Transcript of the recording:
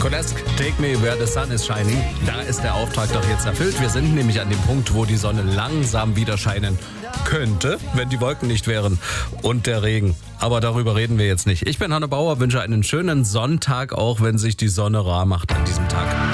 Kolesk, Take Me Where the Sun is Shining. Da ist der Auftrag doch jetzt erfüllt. Wir sind nämlich an dem Punkt, wo die Sonne langsam wieder scheinen könnte, wenn die Wolken nicht wären und der Regen. Aber darüber reden wir jetzt nicht. Ich bin Hanne Bauer, wünsche einen schönen Sonntag, auch wenn sich die Sonne rar macht an diesem Tag.